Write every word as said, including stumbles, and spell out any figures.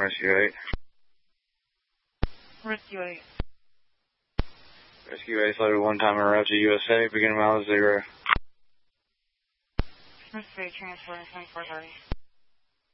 Rescue eight. Rescue eight. Rescue eight, floated one time en route to U S A, beginning mile zero. Rescue eight, transport twenty-four thirty.